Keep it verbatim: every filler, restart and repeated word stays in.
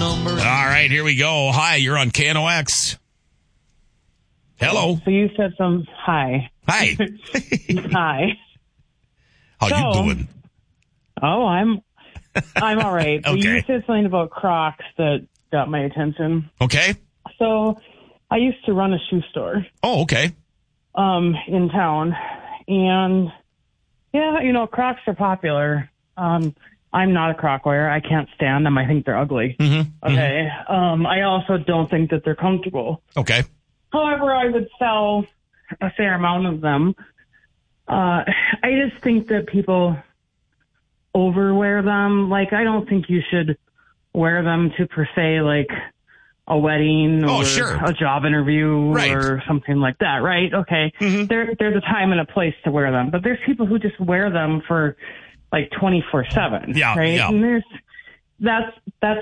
number. All right, here we go. Hi, you're on K N O X. Hello. So you said some, hi. Hi. Hi. How so, you doing? Oh, I'm, I'm all right. But Okay. you said something about Crocs that got my attention. Okay. So I used to run a shoe store. Oh, okay. Um, in town. And yeah, you know, Crocs are popular. Um, I'm not a Croc wearer. I can't stand them. I think they're ugly. Mm-hmm. Okay. Mm-hmm. Um, I also don't think that they're comfortable. Okay. However, I would sell a fair amount of them. Uh, I just think that people overwear them. Like, I don't think you should wear them to, per se, like a wedding or oh, sure. a job interview right. or something like that, right? Okay. Mm-hmm. There, there's a time and a place to wear them. But there's people who just wear them for like twenty-four seven, yeah, right? Yeah. And there's that's that's